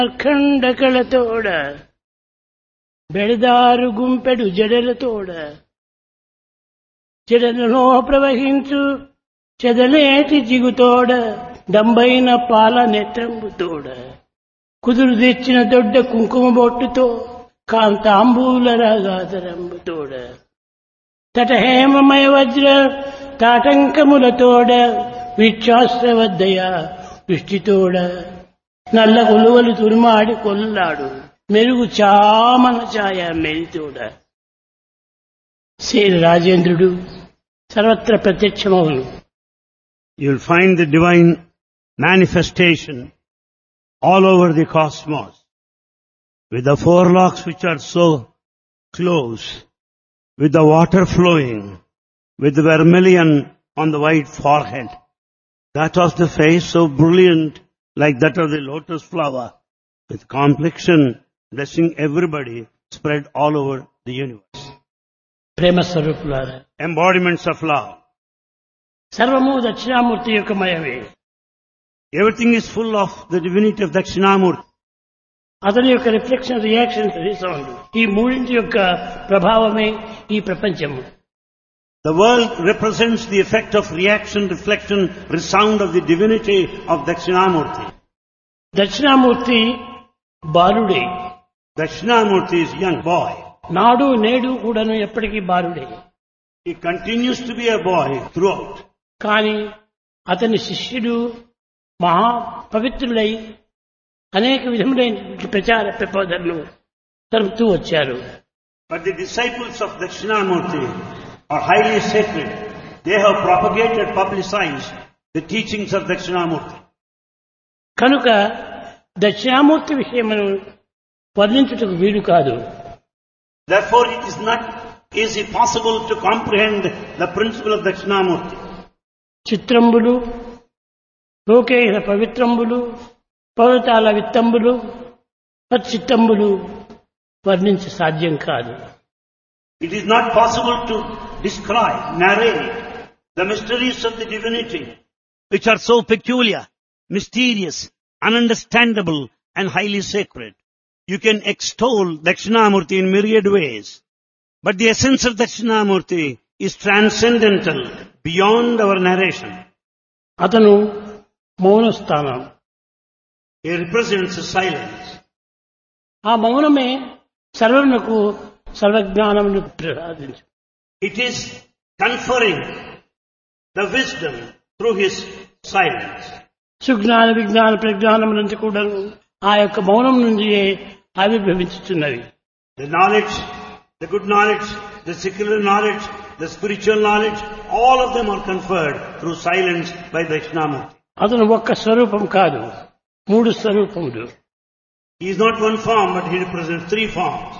అఖండకళతోడ బెడదారు గుంపెడు జడలతోడ జడలలో ప్రవహించు చెదలేటి జిగుతోడ డంబైన పాల నేత్రంబుతోడ కుదురు తెచ్చిన దొడ్డ కుంకుమ బొట్టుతో కాంతాంబూల రాగాదరంబుతోడ తటహేమమయ వజ్ర తాటంకములతోడ వీక్షాస్త్రవద్దయ దృష్టితోడ నల్ల కొలువలు తురుమాడి కొల్లాడు మెరుగు చామన ఛాయ మెరితోడ శ్రీ రాజేంద్రుడు సర్వత్ర ప్రత్యక్షమవును. You'll find the divine manifestation all over the cosmos, with the four locks which are so close, with the water flowing, with the vermilion on the white forehead. That was the face so brilliant, like that of the lotus flower, with complexion blessing everybody, spread all over the universe. ప్రేమ స్వరూపులారా, Embodiments of love. సర్వము దక్షిణామూర్తి యొక్క మయమే. Everything is full of the divinity of Dakshinamurti. అతని యొక్క reflection, reaction, resound, ఈ మూడింటి యొక్క ప్రభావమే ఈ ప్రపంచము. The world represents the effect of reaction, reflection, resound of the divinity of Dakshinamurti. Dakshinamurthy బాలుడే. Dakshinamurti is young boy. నాడు నేడు కూడాను ఎప్పటికీ బాలుడే. He continues to be a boy throughout. కానీ అతని శిష్యుడు మహా పవిత్రులై అనేక విధములైన ప్రచార ప్రబోధనలు జరుపుతూ వచ్చారు. But the disciples of Dakshinamurti are highly sacred. They have propagated, publicized the teachings of Dakshinamurti. కనుక దక్షిణామూర్తి విషయమును వర్ణించుటకు వీలు కాదు. Therefore, it is not easy possible to comprehend the principle of Dakshinamurti. చిత్రంబులు, లోకేహ పవిత్రంబులు, పర్వతాల విత్తంబులు, చిత్తంబులు వర్ణించ సాధ్యం కాదు. It is not possible to describe, narrate the mysteries of the divinity, which are so peculiar, mysterious, ununderstandable, and highly sacred. You can extol Dakshinamurti in myriad ways, but the essence of Dakshinamurti is transcendental, beyond our narration. అతను మౌనస్థానం. He represents silence. ఆ మౌనమే సర్వమునకు సర్వజ్ఞానమును ప్రసాదించు. It is conferring the wisdom through his silence. Sujnana విజ్ఞాన ప్రజ్ఞానము నుంచి కూడా ఆ యొక్క మౌనం నుండి ఆవిర్భవించుతున్నవి. The knowledge, the good knowledge, the secular knowledge, the spiritual knowledge, all of them are conferred through silence by Dakshinamurti. అతను ఒక్క స్వరూపం కాదు, మూడు స్వరూపములు. He is not one form, but he represents three forms.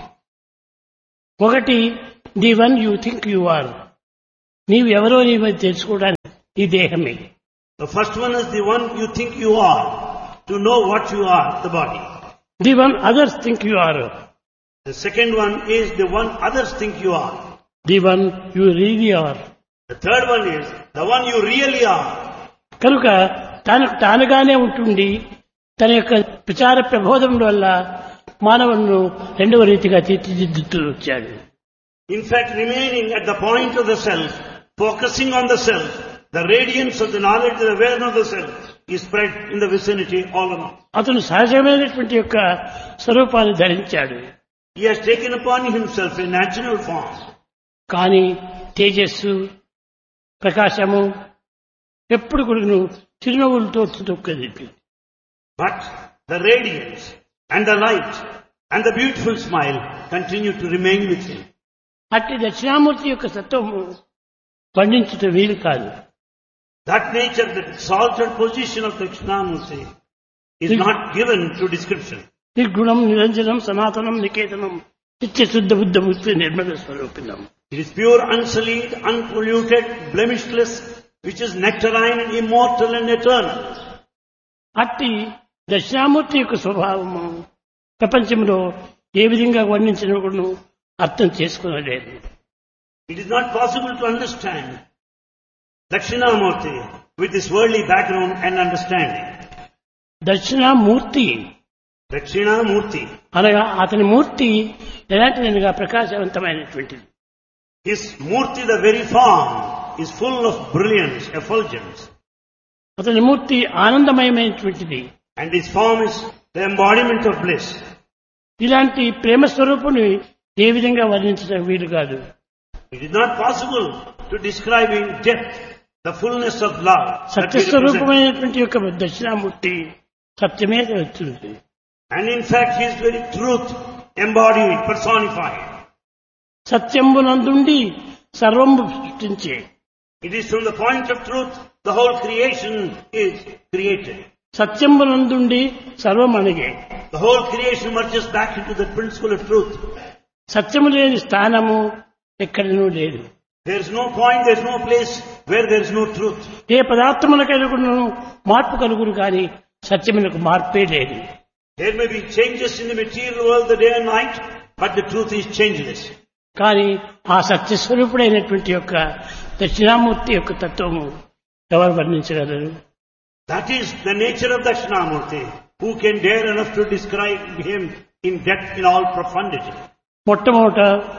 ఒకటి, the one you think you are. నీవు ఎవరో నీవు తెలుసుకోవడానికి ఈ దేహమే. The first one is the one you think you are, to know what you are, the body. The one others think you are. The second one is the one others think you are. The one you really are. The third one is the one you really are. కనుక తనకు తానుగానే ఉంటుండి తన యొక్క ప్రచార ప్రబోధం వల్ల మానవులను రెండవ రీతిగా తీర్చిదిద్దుతూ వచ్చాడు. In fact, remaining at the point of the self, focusing on the self, the radiance of the knowledge, the awareness of the self is spread in the vicinity all around. అతను సహజమైనటువంటి యొక్క స్వరూపాన్ని ధరించాడు. He has taken upon himself a natural form. కానీ తేజస్సు, ప్రకాశము ఎప్పుడు కూడా చిరునవ్వులతో తొక్కది. But the radiance and the light and the beautiful smile continue to remain with him. అట్టి దక్షిణామూర్తి యొక్క సత్వము వర్ణించుట వీలు కాదు. That nature, that exalted position of Dakshinamurti is not given to description. నిర్గుణం, నిరంజనం, సనాతనం, నికేతనం, నిత్యశుద్ధ బుద్ధ ముక్తి Nirmala స్వరూపిణం. It is pure, unsullied, unpolluted, blemishless, which is nectarine and immortal and eternal. అట్టి దక్షిణామూర్తి యొక్క స్వభావము ప్రపంచంలో ఏ విధంగా వర్ణించినప్పుడు అర్థం చేసుకోలేదు. It is not possible to understand Dakshinamurti with this worldly background and understanding. Dakshinamurthy Dakshinamurti. అనగా అతని మూర్తి ఎలాంటిదనగా ప్రకాశవంతమైనటువంటిది. His Murti, the very form, is full of brilliance, effulgence. అతని మూర్తి ఆనందమయమైనటువంటిది. And his form is the embodiment of bliss. ఇలాంటి ప్రేమ స్వరూపుని ఏ విధంగా వర్ణించడం వీలు కాదు. It is not possible to describe in depth the fullness of love. that he represents. సత్యస్వరూపమైనటువంటి యొక్క దక్షిణామూర్తి సత్యమే వచ్చింది. And in fact, he is very truth embodied, personified. సత్యంబునందుండి సర్వము సృష్టించే. It is from the point of truth the whole creation is created. సత్యంబునందుండి సర్వం అణిగే. The whole creation merges back into the principle of truth. సత్యము లేని స్థానము ఎక్కడనూ లేదు. There is no point, there is no place where there is no truth. ఏ పదార్థములకైనా మార్పు కలుగును కానీ సత్యములకు మార్పే లేదు. There may be changes in the material world, the day and night, but the truth is changeless. కానీ ఆ సత్యస్వరూపుడైనటువంటి యొక్క దక్షిణామూర్తి యొక్క తత్వము ఎవరు వర్ణించగలరు? That is the nature of Dakshinamurti. Who can dare enough to describe him in depth, in all profundity? మొట్టమొదట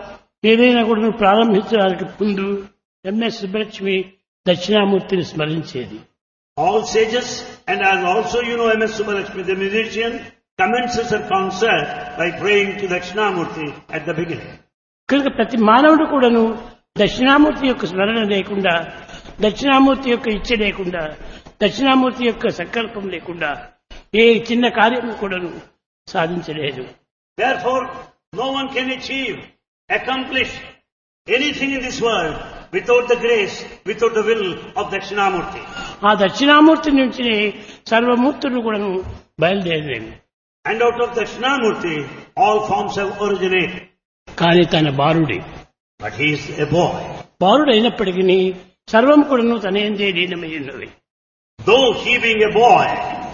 ఏదైనా కూడా ప్రారంభించడానికి ముందు MS Subbalakshmi దక్షిణామూర్తిని స్మరించేది. All sages, and as also you know M.S. Subbalakshmi, the musician, commences her concert by praying to Dakshinamurti at the beginning. కనుక ప్రతి మానవుడు కూడాను దక్షిణామూర్తి యొక్క స్మరణ లేకుండా, దక్షిణామూర్తి యొక్క ఇచ్చ లేకుండా, దక్షిణామూర్తి యొక్క సంకల్పం లేకుండా ఏ చిన్న కార్యం కూడాను సాధించలేదు. Therefore, no one can achieve, accomplish anything in this world without the grace, without the will of Dakshinamurti. ఆ దక్షిణామూర్తి నుంచి సర్వమూర్తులు కూడాను బయలుదేరేవి. And out of Dakshinamurti, all forms have originated. కానీ తన బాలుడి, But he is a boy. బాలుడు అయినప్పటికీ సర్వం కూడాను తన యందే లీనమై ఉన్నవి. Though he being a boy,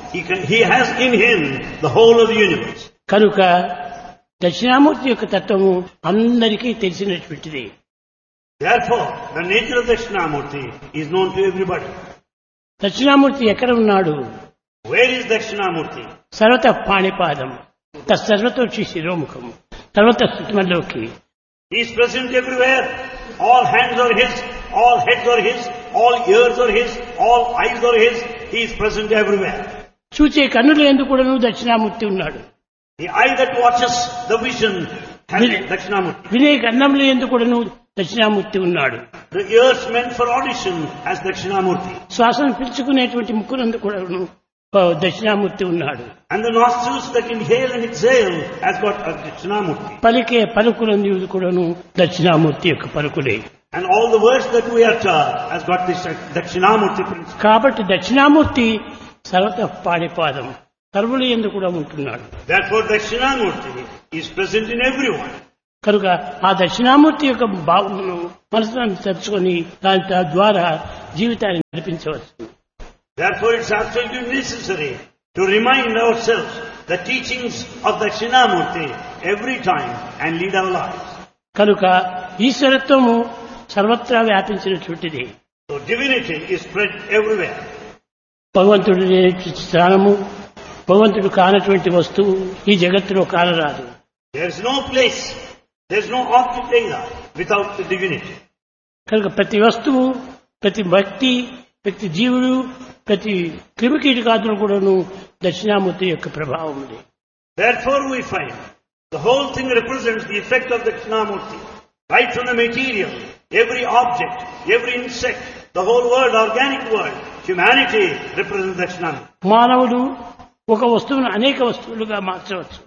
he has in him the whole of the universe. కనుక దక్షిణామూర్తి యొక్క తత్వము అందరికీ తెలిసినటువంటిది. Therefore, the nature of Dakshinamurti is known to everybody. Dakshinamurthy ఎక్కడ ఉన్నాడు? Where is Dakshinamurti? సర్వత పాణిపాదం, తత్సర్వతోక్షి శిరోముఖం, సర్వత స్థితిమల్లోకి. He is present everywhere. All hands are his, all heads are his, all ears are his, all eyes are his. He is present everywhere. చూచే కన్నుల యందు కూడాను దక్షిణామూర్తి ఉన్నాడు. The eye that watches the vision has Dakshinamurti. వినే కన్నముల యందు కూడాను దక్షిణామూర్తి ఉన్నాడు. The ears meant for audition has Dakshinamurti. శ్వాసను పీల్చుకునేటువంటి ముక్కునందు కూడాను దక్షిణామూర్తి ఉన్నాడు. And the nostrils that inhale and exhale has got a Dakshinamurti. పలికే పలుకులందు కూడాను దక్షిణామూర్తి యొక్క పలుకులే. And all the words that we utter has got this Dakshinamurti principle. కాబట్టి దక్షిణామూర్తి సర్వత పాణిపాదం, సర్వుల యందు కూడా ఉంటున్నాడు. Therefore Dakshinamurti is present in everyone. కనుక ఆ దక్షిణామూర్తి యొక్క భావమును మనసును తెచ్చుకొని దాని ద్వారా జీవితాన్ని నడిపించవచ్చు. Therefore it's absolutely necessary to remind ourselves the teachings of Dakshinamurti every time and lead our lives. కనుక ఈశ్వరత్వము సర్వత్రా వ్యాపించినటువంటిది. So divinity is spread everywhere. భగవంతుడు లేని స్థానము, భగవంతుడు కానటువంటి వస్తువు ఈ జగత్తులో కానరాదు. There is no place, there is no object either without the divinity. కనుక ప్రతి వస్తువు, ప్రతి వ్యక్తి, ప్రతి జీవుడు, ప్రతి క్రిమికీటకాదులు కూడాను దక్షిణామూర్తి యొక్క ప్రభావం ఉంది. Therefore we find the whole thing represents the effect of Dakshinamurti. Right from the material, every object, every insect, the whole world, organic world, humanity represents Dakshinamurti. మానవుడు ఒక వస్తువును అనేక వస్తువులుగా మార్చవచ్చు.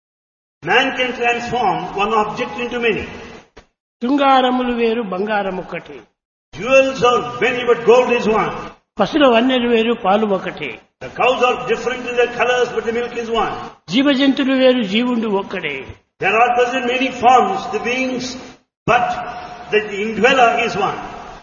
Man can transform one object into many. శృంగారములు వేరు, బంగారం ఒకటి. Jewels are many, but gold is one. పశుల వన్నెలు వేరు, పాలు ఒకటే. The cows are different in their colors, but the milk is one. జీవజంతువులు వేరు, జీవుడు ఒక్కడే. There are present many forms, the beings, but the indweller is one.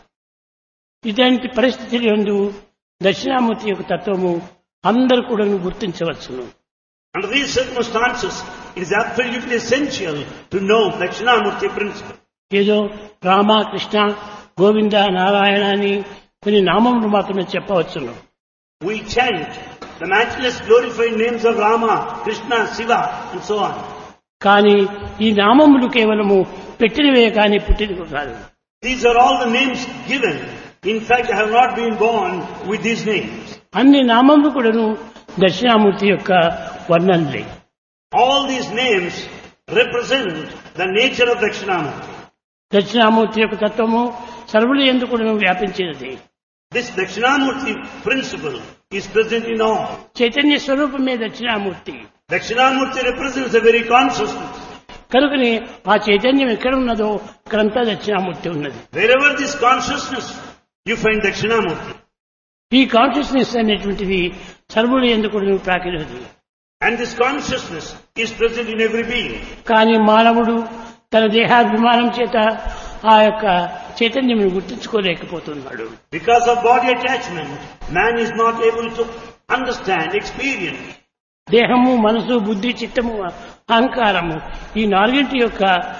ఇలాంటి పరిస్థితుల యందు దక్షిణామూర్తి యొక్క తత్వము అందరూ కూడా గుర్తించవచ్చును. Under these circumstances, it is absolutely essential to know Dakshinamurti principle. ఏదో రామ, కృష్ణ, గోవింద, నారాయణ అని కొన్ని నామములు మాత్రమే చెప్పవచ్చును. We chant the matchless glorified names of Rama, Krishna, Shiva and so on. కానీ ఈ నామములు కేవలము పెట్టినవే కానీ పుట్టినవి కాదు. These are all the names given. In fact, I have not been born with these names. అన్ని నామములు కూడాను దక్షిణామూర్తి యొక్క వర్ణనలే. All these names represent the nature of Dakshinamurti. Dakshinamurthy యొక్క తత్వము సర్వుల యందు కూడాను వ్యాపించినది. This Dakshinamurti principle is present in all. Chaitanya స్వరూపమే Dakshinamurthy. Dakshinamurti represents the very consciousness. కనుకనే ఆ చైతన్యం ఎక్కడ ఉన్నదో అక్కడంతా దక్షిణామూర్తి ఉన్నది. Wherever this consciousness, you find Dakshinamurti. ఈ కాన్షియస్నెస్ అనేటువంటిది సర్వుల యందు కూడాను ప్రాకినది. And this consciousness is present in every being. కానీ మానవుడు తన దేహాభిమానం చేత ఆ యొక్క చైతన్యమును గుర్తించుకోలేకపోతున్నాడు. Because of body attachment, man is not able to understand, experience. దేహము, మనసు, బుద్ధి, చిత్తము, అహంకారము ఈ నాలుగింటి యొక్క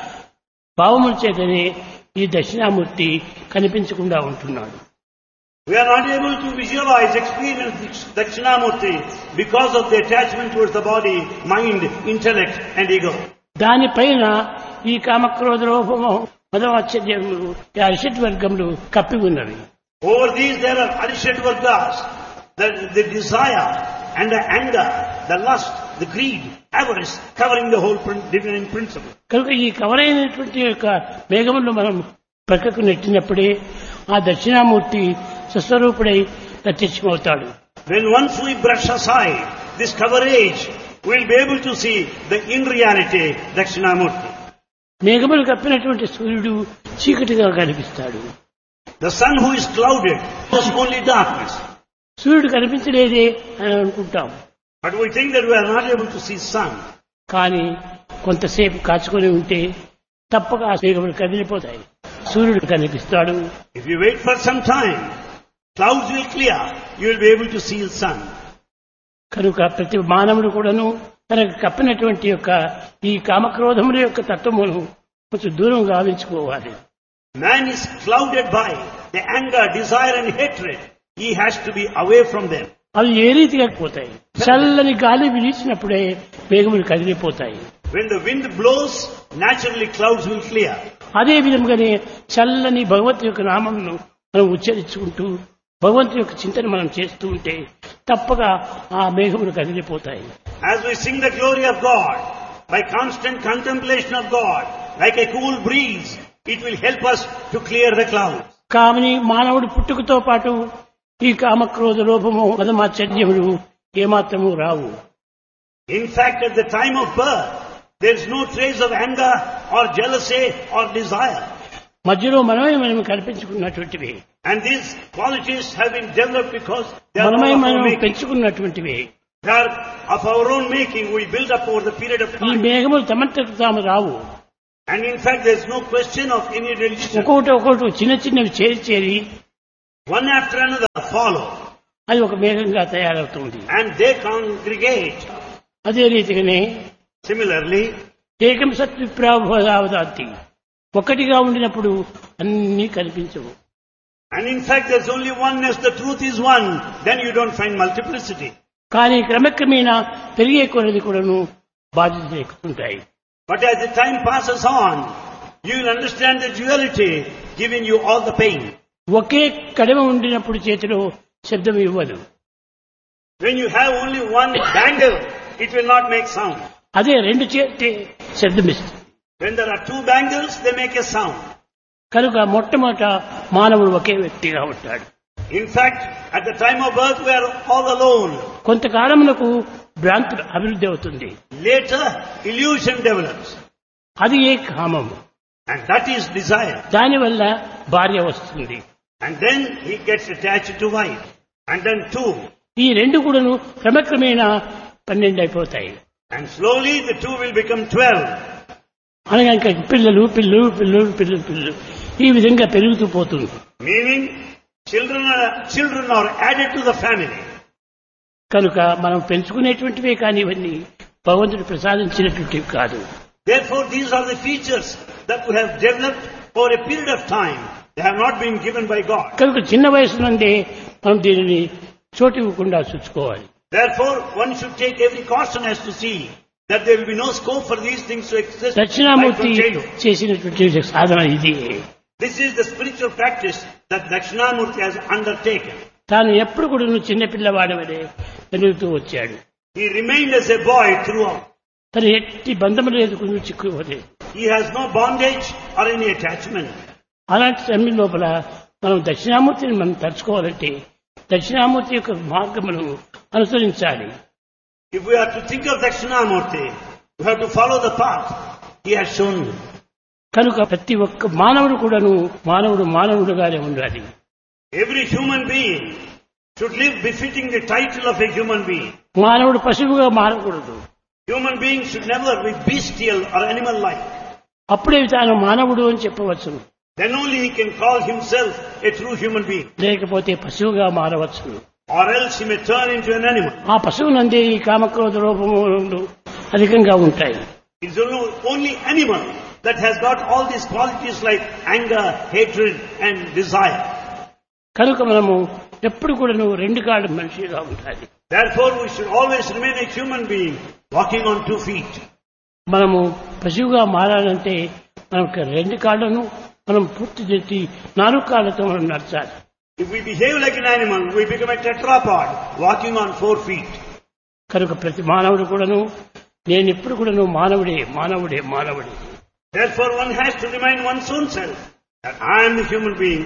భావముల చేతనే ఈ దక్షిణామూర్తి కనిపించకుండా ఉంటున్నాడు. We are not able to visualize, experience Dakshinamurti because of the attachment towards the body, mind, intellect and ego. దానిపైన ఈ కామక్రోధ లోభము మదమాశ్చర్యములు ఈ అరిషట్ వర్గములు కప్పి ఉన్నవి. Over these there are Arishat Vargas, the desire and the anger, the lust, the greed, avarice, covering the whole divine principle. కనుక ఈ కవరైనటువంటి యొక్క మేఘములు మనం ప్రక్కకు నెట్టినప్పుడే ఆ Dakshinamurthy స్వస్వరూపుడై ప్రత్యక్షమవుతాడు. When once we brush aside this coverage, we will be able to see the in reality Dakshinamurti. మేఘములు కప్పినటువంటి సూర్యుడు చీకటిగా కనిపిస్తాడు. The sun who is clouded is only darkness. సూర్యుడు కనిపించలేదే అని అనుకుంటాం. But we think that we are not able to see sun. కానీ కొంతసేపు కాచుకొని ఉంటే తప్పక ఆ మేఘములు కదిలిపోతాయి. సూర్యుడు కనిపిస్తాడు. If you wait for some time, clouds will clear. You will be able to see the sun. కనుక ప్రతి మానవుడు కూడాను తనకు కప్పినటువంటి యొక్క ఈ కామక్రోధముల యొక్క తత్వమును కొంచెం దూరం గావించుకోవాలి. Man is clouded by the anger, desire and hatred. He has to be away from them. అవి ఏ రీతిగా పోతాయి? చల్లని గాలి వీచినప్పుడే మేఘములు కదిలిపోతాయి. When the wind blows, naturally clouds will clear. అదే విధంగానే చల్లని భగవంతుని యొక్క నామమును మనం ఉచ్చరించుకుంటూ భగవంతుని యొక్క చింతన మనం చేస్తూ ఉంటే తప్పక ఆ మేఘములు కదిలిపోతాయి. As we sing the glory of God, by constant contemplation of God, like a cool breeze, it will help us to clear the clouds. కామని మానవుడు పుట్టుకతో పాటు ఈ కామక్రోధ లోభము మదమాశ్చర్యములు ఏమాత్రము రావు. In fact, at the time of birth, there is no trace of anger or jealousy or desire. మధ్యలో మనం కల్పించుకున్నటువంటివి. And these qualities have been developed because they are మనం of our making. పెంచుకున్నటువంటివి. They are of our own making. We build up over the period of ఈ time. మేఘములు తమంతకు తాము రావు. And in fact, there is no question of any religion. ఒక్కొక్కటి చిన్నవి చేరి One after another follow. అది ఒక మేఘంగా తయారవుతుంది. And they congregate. అదే రీతిగానే Similarly, ఏకం సత్ విప్రావదావదాతి ఒక్కటిగా ఉండినప్పుడు అన్నీ కనిపించవు. and in fact, there is only oneness. The truth is one. Then you don't find multiplicity. కానీ క్రమక్రమేణా పెరిగే కొలది కూడాను బాధ్యతలు ఎక్కుతుంటాయి. But as the time passes on, you will understand the duality giving you all the pain. ఒకే కడమ ఉండినప్పుడు చేతిలో శబ్దం ఇవ్వదు. When you have only one bangle, it will not make sound. అదే రెండు చేతి శబ్దం ఇస్తుంది. When there are two bangles, they make a sound. కనుక మొట్టమొదట మానవుడు ఒకే వ్యక్తిగా ఉంటాడు. In fact, at the time of birth, we are all alone. కొంతకాలమునకు భ్రాంతి అభివృద్ధి అవుతుంది. Later, illusion develops. అది ఏ కామము. And that is desire. దానివల్ల భార్య వస్తుంది. And then he gets attached to wife. And then two. ఈ రెండు కూడాను క్రమక్రమేణా 12 అయిపోతాయి. And slowly the two will become 12. అనగా ఇంకా పిల్లలు పిల్లలు పిల్లలు పిల్లలు పిల్లలు ఈ విధంగా పెరుగుతూ పోతుంది. Meaning, children are added to the family. కనుక మనం పెంచుకునేటువంటివే కానీ ఇవన్నీ భగవంతుడు ప్రసాదించినటువంటివి కాదు. Therefore, these are the features that we have developed over a period of time. They have not been given by God. కనుక చిన్న వయసు నుండే మనం దీనిని చోటు ఇవ్వకుండా చూసుకోవాలి. Therefore, one should take every caution as to see that there will be no scope for these things to exist right Dakshinamurthy from childhood. చేసినటువంటి సాధన ఇది. This is the spiritual practice that Dakshinamurti has undertaken. తాను ఎప్పుడు కూడా నువ్వు చిన్నపిల్లవాడవనే పెరుగుతూ వచ్చాడు. He remained as a boy throughout. తను ఎట్టి బంధం లేదు, కొంచెం చిక్కుకోలేదు. He has no bondage or any attachment. అలాంటి సమయం లోపల మనం దక్షిణామూర్తిని మనం తలుచుకోవాలంటే దక్షిణామూర్తి యొక్క మార్గమును అనుసరించాలి. If we are to think of Dakshinamurti, we have to follow the path he has shown. కనుక ప్రతి ఒక్క మానవుడు కూడాను మానవుడుగానే ఉండాలి. Every human being should live befitting the title of a human being. మానవుడు పశువుగా మారకూడదు. Human beings should never be bestial or animal-like. అప్పుడే తాను మానవుడు అని చెప్పవచ్చును. Then only he can call himself a true human being. లేకపోతే పశువుగా మారవచ్చును. Or else he may turn into an animal. ఆ పశువునందే ఈ కామక్రోధ రూపములు అధికంగా ఉంటాయి. It is only animal that has got all these qualities like anger, hatred and desire. కనుక మనము ఎప్పుడు కూడా రెండు కాళ్ళ మనిషిగా ఉండాలి. Therefore we should always remain a human being walking on 2 feet. మనము పశువుగా మారాలంటే మనకు రెండు కాళ్ళను మనం పూర్తి చేసి 4 కాళ్ళతో మనం నడచాలి. If we behave like an animal, we become a tetrapod walking on 4 feet. కనుక ప్రతి మానవుడు కూడాను నేను ఎప్పుడు కూడాను మానవుడే. Therefore one has to remind one's own self that I am the human being.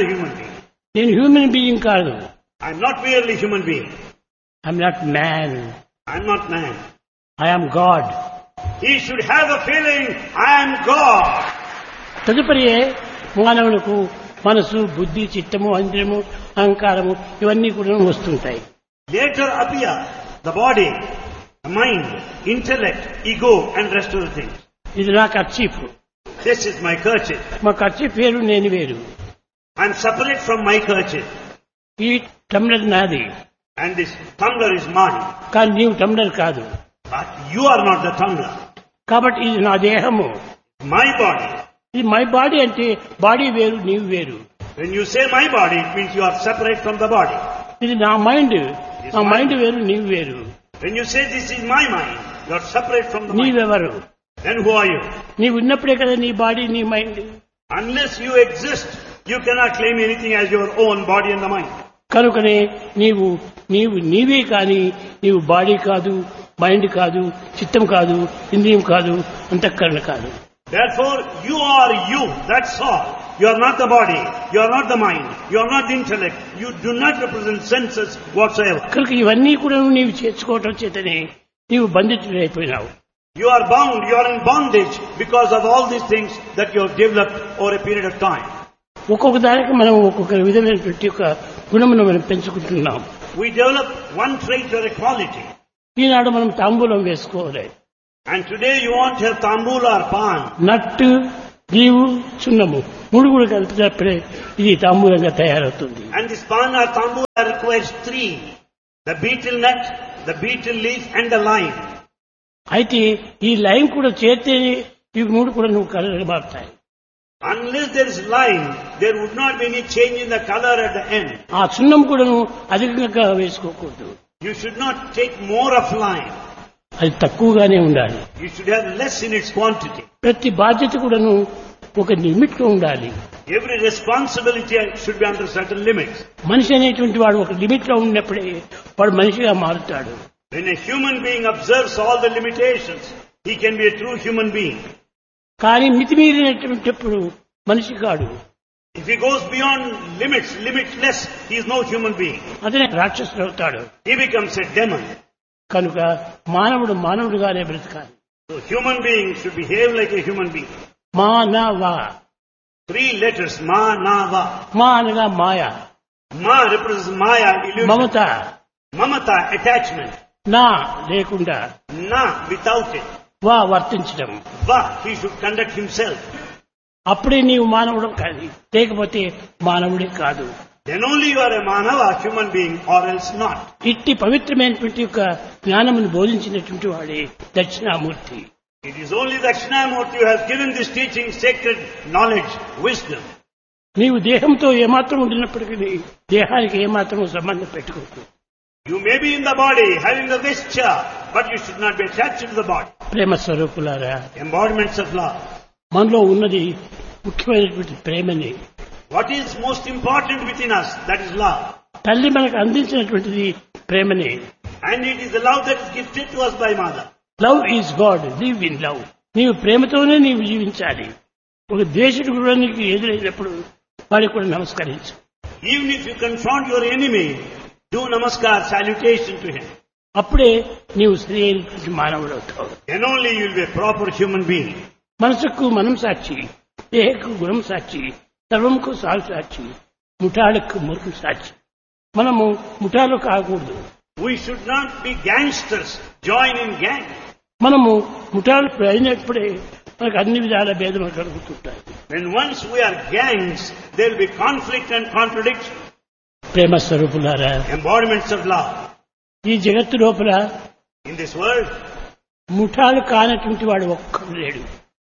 నేను హ్యూమన్ బీయింగ్ కాదు. I am not merely human being. I'm not man. I am not man. I am God. He should have a feeling, I am God. తదుపరి మానవులకు మనసు, బుద్ధి, చిత్తము, ఇంద్రియము, అహంకారము ఇవన్నీ కూడా వస్తుంటాయి. Later appear the body, the mind, intellect, ego and rest of the things. ఇది నా kerchief. This is my kerchief. మా కర్చీఫ్ వేరు, నేను వేరు. I am separate from my kerchief. ఈ టమ్లర్ నాది. And this tumbler is mine. కానీ నీవు టమ్లర్ కాదు. But you are not the tumbler. కాబట్టి ఇది నా దేహము. My body. ఇది మై బాడీ అంటే బాడీ వేరు, నీవు వేరు. When you say my body, it means you are separate from the body. ఇది నా మైండ్. నా మైండ్ వేరు, నీవు వేరు. When you say this is my mind, you are separate from the mind. నీవెవరు? Then who are you? నీవు ఉన్నప్పుడే కదా నీ బాడీ, నీ mind. Unless you exist, you cannot claim anything as your own body and the mind. కనుకనే నీవే కానీ నీవు body కాదు, మైండ్ కాదు, చిత్తం కాదు, ఇంద్రియం కాదు, అంతఃకరణ కాదు. Therefore, you are you. That's all. You are not the body. You are not the mind. You are not the intellect. You do not represent senses whatsoever. కనుక ఇవన్నీ కూడా నీవు చేర్చుకోవటం చేతనే నీవు బంధితుడైపోయినావు. You are bound. You are in bondage because of all these things that you have developed over a period of time. ఒక్కొక్క దానికి మనం ఒక్కొక్క విధమైనటువంటి ఒక గుణమును మనం పెంచుకుంటున్నాం. We develop one trait or a quality. ఈనాడు మనం తాంబూలం వేసుకోవాలి. And today you want to have tambula or pan. నట్టు, జీవు, చున్నము 3 కూడా కలిపినప్పుడే ఇది తాంబూలంగా తయారవుతుంది. And this pan or tambula requires 3. The betel nut, the betel leaf and the lime. అయితే ఈ lime కూడా చేరితేనే ఇవి 3 కూడా నువ్వు కలర్ మారుతాయి. Unless there is lime, there would not be any change in the color at the end. ఆ చున్నం కూడా నువ్వు అధికంగా వేసుకోకూడదు. You should not take more of lime. అది తక్కువగానే ఉండాలి. You should have less in its quantity. ప్రతి బాధ్యత కూడాను ఒక లిమిట్ లో ఉండాలి. Every responsibility should be under certain limits. మనిషి అనేటువంటి వాడు ఒక లిమిట్ లో ఉన్నప్పుడే వాడు మనిషిగా మారుతాడు. When a human being observes all the limitations, he can be a true human being. కానీ మితిమీరినటువంటిప్పుడు మనిషి కాడు. If he goes beyond limits, limitless, he is no human being. అతనే రాక్షసుడు అవుతాడు. He becomes a demon. కనుక మానవుడుగానే బ్రతకాలి. So human beings should behave like a human being. మానవ. 3 letters, ma, na, va. మా అనగా మాయ. Ma represents maya, illusion. మమత. Mamata, attachment. నా లేకుండా. Na, without it. వా వర్తించడం. Va, he should conduct himself. అప్పుడే నీవు మానవుడు కాదు, లేకపోతే మానవుడే కాదు. Then only you are a manava, human being, or else not. ఇట్టి పవిత్రమైనటువంటి యొక్క జ్ఞానమును బోధించినటువంటి వాడే Dakshinamurthy. It is only Dakshinamurti who has given this teaching, sacred knowledge, wisdom. నీవు దేహంతో ఏమాత్రం ఉండినప్పటికీ దేహానికి ఏమాత్రం సంబంధం పెట్టుకోకు. You may be in the body, having the vesture, but you should not be attached to the body. ప్రేమ స్వరూపులారా, Embodiments of love. మనలో ఉన్నది ముఖ్యమైనటువంటి ప్రేమని. What is most important within us? That is love. తల్లి మనకు అందించినటువంటిది ప్రేమని. And it is the love that is gifted to us by mother. Love is God, live in love. నీవు ప్రేమతోనే నీవు జీవించాలి. ఒక ద్వేషుడు కూడా నీకు ఎదురైనప్పుడు వాడికి కూడా నమస్కరించు. Even if you confront your enemy, do namaskar, salutation to him. అప్పుడే నీవు సరి అయినటువంటి మానవుడు అవుతావు. Then only you will be a proper human being. మనసుకు మనం సాక్షి, దేహకు గుణం సాక్షి, సర్వంకు సాగు సాక్షి, ముఠాలకు మురుకు సాక్షి. మనము ముఠాలు కాకూడదు. We should not be gangsters, join in gang. మనము ముఠాలు అయినప్పుడే మనకు అన్ని విధాల భేదములు కలుగుతుంటాయి. When once we are gangs, there will be conflict and contradiction. ప్రేమ స్వరూపులారా, Embodiments of love. ఈ జగత్తు లోపల In this world, ముఠాలు కానటువంటి వాడు ఒక్కడు లేడు.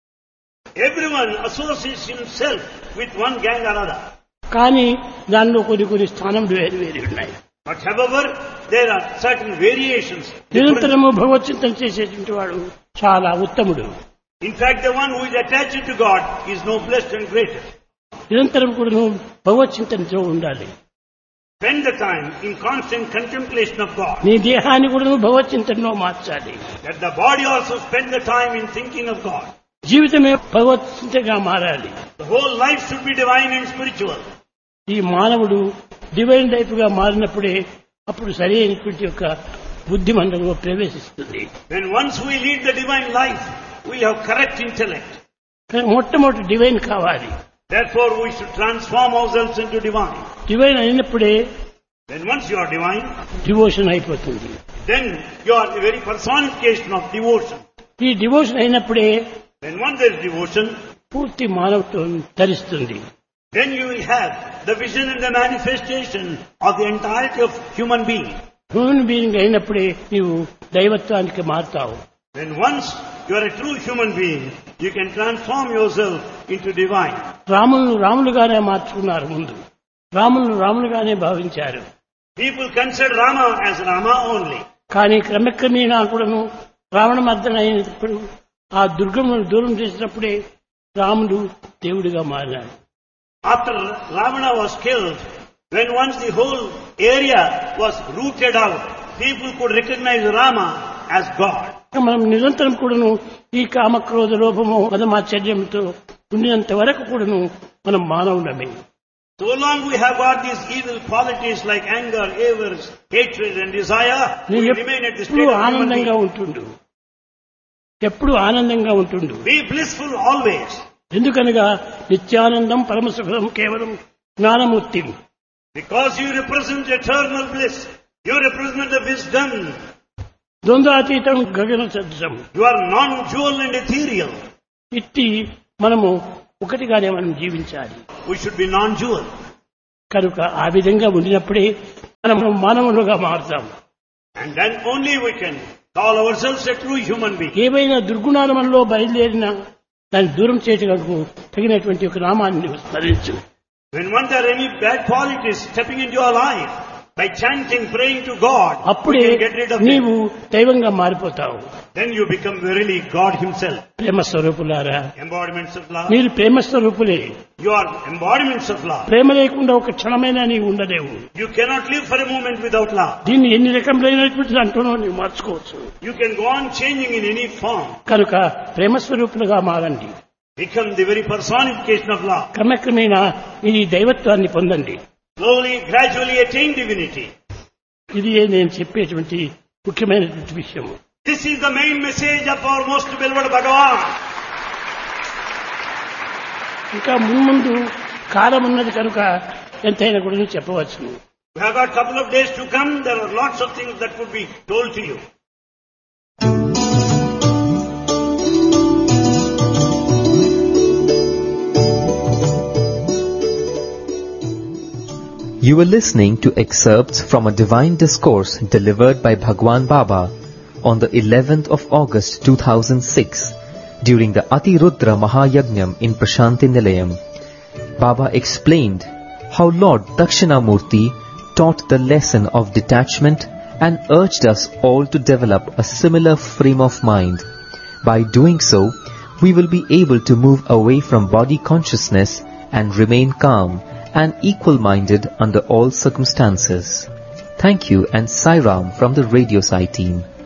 everyone associates himself with one gang or other. కానీ దానిలో కొన్ని స్థానములు వేరు వేరు ఉన్నాయి. But however, there are certain variations. నిరంతరము భగవచ్చింతన చేసేటువంటి వాడు చాలా ఉత్తముడు. In fact, the one who is attached to God is noblest and greatest. నిరంతరం కూడా నువ్వు భగవచ్చింతనతో ఉండాలి. Spend the time in constant contemplation of God. నీ దేహాన్ని కూడా నువ్వు భగవచ్చింతనలో మార్చాలి. Let the body also spend the time in thinking of God. జీవితమే భగవచ్చింతగా మారాలి. The whole life should be divine and spiritual. ఈ మానవుడు డివైన్ లైఫ్ గా మారినప్పుడే అప్పుడు సరి అయినటువంటి యొక్క బుద్ధి మనలో ప్రవేశిస్తుంది. When once we lead the divine life, we have correct intellect. మొట్టమొదటి డివైన్ కావాలి. Therefore, we should transform ourselves into divine. Divine అయినప్పుడే Then once you are divine, devotion అయిపోతుంది. then you are the very personification of devotion. ఈ devotion అయినప్పుడే When once there is devotion, పూర్తి మానవత్వం ధరిస్తుంది. then you will have the vision and the manifestation of the entirety of human being. Human being అయినప్పుడే నీవు దైవత్వానికి మారుతావు. When once you are a true human being, you can transform yourself into divine. రాములను రాములుగానే మార్చుకున్నారు ముందు. రాములను రాములుగానే భావించారు. People consider Rama as Rama only. కానీ క్రమక్రమేణా కూడాను రావణ మర్దన అయినప్పుడు ఆ దుర్గమును దూరం చేసినప్పుడే రాముడు దేవుడిగా మారినాడు. After Ravana was killed, when once the whole area was rooted out, people could recognize Rama as God. మనం నిరంతరం కూడాను ఈ కామక్రోధ లోభము మదమాశ్చర్యంతో ఉండినంత వరకు కూడాను మనం మానవులమే. So long we have got these evil qualities like anger, avarice, hatred and desire, we remain at this state of human ఆనందంగా being. ఉంటుండు, ఎప్పుడు ఆనందంగా ఉంటుండు. Be blissful always. ఎందుకనగా నిత్యానందం పరమసుఖం కేవలం Gnanamurthy. Because you represent eternal bliss. You represent the wisdom. ద్వంద్వాతీతం గగన సదృశం. You are non-dual and ethereal. ఇట్టి మనము ఒకటిగానే మనం జీవించాలి. We should be non-dual. కనుక ఆ విధంగా ఉండినప్పుడే మనం మానవులుగా మారుతాం. And then only we can call ourselves a true human being. ఏవైనా దుర్గుణాలు మనలో బయలుదేరినా దాన్ని దూరం చేయటకు తగినటువంటి ఒక నామాన్ని స్మరించు. When one there are any bad qualities stepping into your life, by chanting, praying to God, అప్పుడే you can get rid of నీవు them. దైవంగా మారిపోతావు. Then you become verily God Himself. ప్రేమ స్వరూపులారా, Embodiments of love. మీరు ప్రేమ స్వరూపులే. You are embodiments of love. ప్రేమ లేకుండా ఒక క్షణమైనా నీవు ఉండలేవు. You cannot live for a moment without love. దీన్ని ఎన్ని రకములైనటువంటి దాంట్లోనూ నీవు మార్చుకోవచ్చు. You can go on changing in any form. కనుక ప్రేమ స్వరూపులుగా మారండి. Become the very personification of love. క్రమక్రమేణా ఈ దైవత్వాన్ని పొందండి. Slowly, gradually attain divinity. ఇది నేను చెప్పేటువంటి ముఖ్యమైనటువంటి విషయం. This is the main message of our most beloved Bhagavan. ఇంకా మున్ముందు కాలం ఉన్నది కనుక ఎంతైనా కూడా చెప్పవచ్చు. We have got a couple of days to come. There are lots of things that could be told to you. You were listening to excerpts from a divine discourse delivered by Bhagwan Baba on the 11th of August 2006 during the Atirudra Mahayagnyam in Prashanti Nilayam. Baba explained how Lord Dakshinamurti taught the lesson of detachment and urged us all to develop a similar frame of mind. By doing so, we will be able to move away from body consciousness and remain calm and equal-minded under all circumstances. Thank you and Sai Ram from the Radio Sai team.